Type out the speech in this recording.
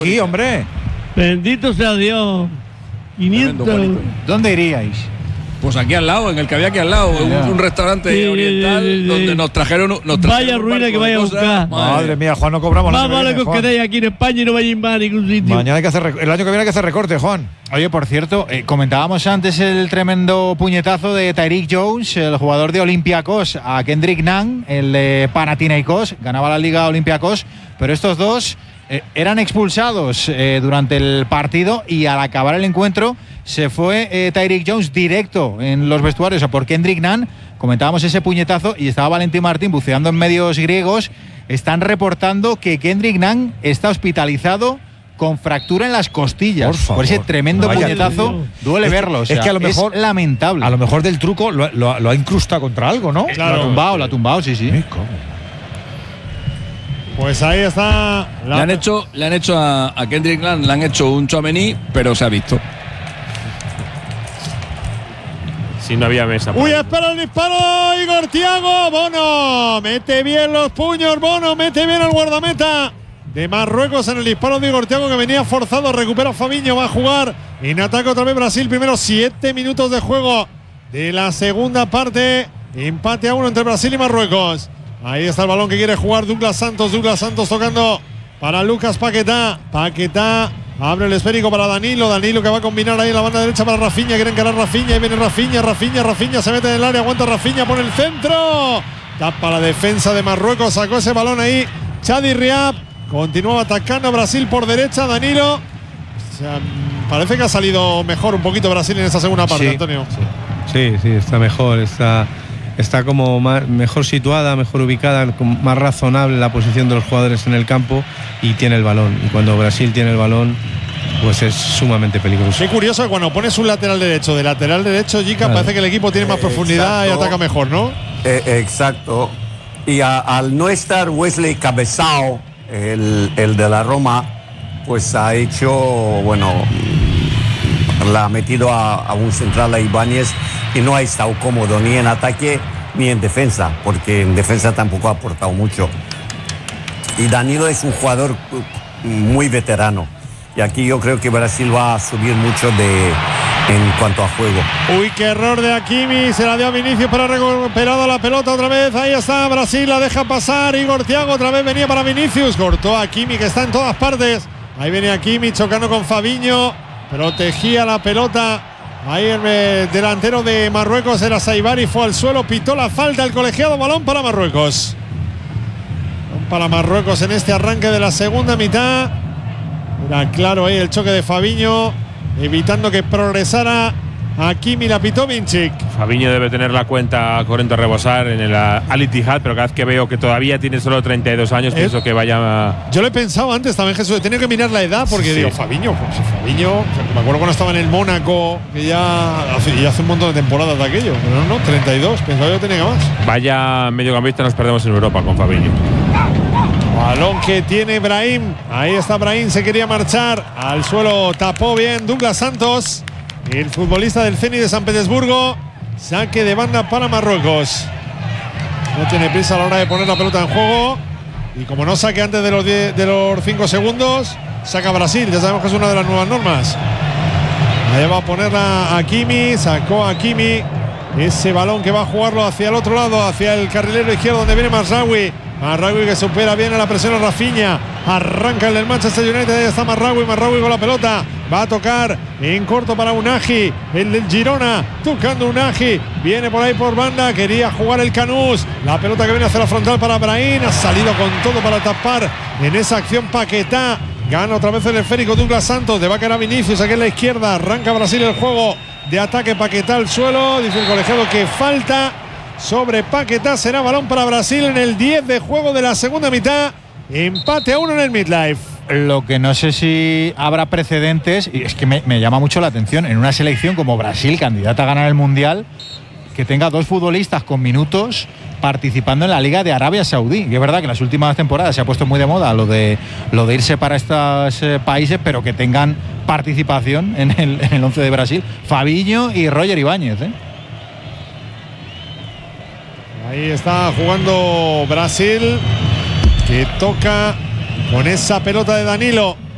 Aquí, hombre. Bendito sea Dios. 500. ¿Dónde iríais? Pues aquí al lado, en el que había aquí al lado, un restaurante oriental donde nos trajeron vaya ruina que vaya a buscar. Madre mía, Juan, no cobramos más vale que os quedéis aquí en España y no vayáis más a ningún sitio. Mañana hay que hacer el año que viene hay que hacer recorte, Juan. Oye, por cierto, comentábamos antes el tremendo puñetazo de Tyreek Jones, el jugador de Olympiacos, a Kendrick Nunn, el de Panathinaikos, ganaba la Liga Olympiacos, pero estos dos eran expulsados durante el partido y al acabar el encuentro se fue Tyreek Jones directo en los vestuarios a por Kendrick Nunn. Comentábamos ese puñetazo y estaba Valentín Martín buceando en medios griegos. Están reportando que Kendrick Nunn está hospitalizado con fractura en las costillas por ese tremendo puñetazo. Duele verlo. O sea, es que a lo mejor es lamentable. A lo mejor del truco lo ha incrustado contra algo, ¿no? Claro. Lo ha tumbado, sí. Pues ahí está. Le han hecho a Kendrick Nunn, le han hecho un Tchouaméni, pero se ha visto. Si no había mesa. Uy, espera el disparo, Igor Thiago. Bono mete bien los puños, Bono mete bien al guardameta de Marruecos en el disparo de Igor Thiago, que venía forzado. Recupera Fabinho, va a jugar en ataque otra vez Brasil. Primero 7 minutos de juego de la segunda parte. Empate a 1 entre Brasil y Marruecos. Ahí está el balón que quiere jugar Douglas Santos tocando para Lucas Paquetá. Paquetá abre el esférico para Danilo que va a combinar ahí en la banda derecha para Rafinha. Quiere encarar Rafinha, ahí viene Rafinha se mete en el área, aguanta Rafinha, pone el centro. Tapa la defensa de Marruecos, sacó ese balón ahí Chadi Riab. Continuaba atacando Brasil por derecha, Danilo. O sea, parece que ha salido mejor un poquito Brasil en esa segunda parte, Antonio. Sí, está mejor, está como mejor situada, mejor ubicada, más razonable la posición de los jugadores en el campo y tiene el balón. Y cuando Brasil tiene el balón, pues es sumamente peligroso. Qué curioso que cuando pones un lateral derecho, Jica, parece que el equipo tiene más profundidad y ataca mejor, ¿no? Exacto. Y al no estar Wesley Cabezao, el de la Roma, pues ha hecho, la ha metido a un central, a Ibáñez, y no ha estado cómodo ni en ataque ni en defensa, porque en defensa tampoco ha aportado mucho. Y Danilo es un jugador muy veterano, y aquí yo creo que Brasil va a subir mucho en cuanto a juego. Uy, qué error de Hakimi, se la dio a Vinicius, pero ha recuperado la pelota otra vez. Ahí está Brasil, la deja pasar. Igor Thiago otra vez venía para Vinicius, cortó a Hakimi, que está en todas partes. Ahí viene Hakimi chocando con Fabinho, protegía la pelota. Ahí el delantero de Marruecos era Saibari, fue al suelo, pitó la falta el colegiado. Balón para Marruecos. Balón para Marruecos en este arranque de la segunda mitad. Era claro ahí el choque de Fabinho, evitando que progresara Hakimi, la pitó Vinicic. Fabinho debe tener la cuenta corriente a rebosar en el Al Ittihad, pero cada vez que veo que todavía tiene solo 32 años, pienso que vaya. Yo lo he pensado antes también, Jesús. He tenido que mirar la edad porque digo, Fabinho, me acuerdo cuando estaba en el Mónaco, que ya hace un montón de temporadas de aquello. Pero no, 32, pensaba yo que tenía más. Vaya mediocampista nos perdemos en Europa con Fabinho. Balón que tiene Brahim. Ahí está Brahim, se quería marchar. Al suelo tapó bien Douglas Santos, el futbolista del Zenit de San Petersburgo. Saque de banda para Marruecos. No tiene prisa a la hora de poner la pelota en juego. Y como no saque antes de los 5 segundos, saca Brasil. Ya sabemos que es una de las nuevas normas. Ahí va a ponerla Hakimi. Sacó a Hakimi. Ese balón que va a jugarlo hacia el otro lado, hacia el carrilero izquierdo donde viene Mazraoui. Mazraoui que supera bien a la presión a Rafinha. Arranca el del Manchester United. Ahí está Mazraoui con la pelota. Va a tocar en corto para Unagi. El del Girona. Tocando Unagi. Viene por ahí por banda. Quería jugar el Canús. La pelota que viene hacia la frontal para Brahim. Ha salido con todo para tapar en esa acción Paquetá. Gana otra vez el esférico Douglas Santos. De va a caer a Vinicius aquí en la izquierda. Arranca Brasil el juego de ataque. Paquetá al suelo. Dice el colegiado que falta sobre Paquetá. Será balón para Brasil en el 10 de juego de la segunda mitad. Empate a 1 en el midlife. Lo que no sé si habrá precedentes, y es que me llama mucho la atención, en una selección como Brasil, candidata a ganar el Mundial, que tenga 2 futbolistas con minutos participando en la Liga de Arabia Saudí. Y es verdad que en las últimas temporadas se ha puesto muy de moda lo de irse para estos países, pero que tengan participación en el 11 de Brasil. Fabinho y Roger Ibáñez, Ahí está jugando Brasil, que toca con esa pelota de Danilo.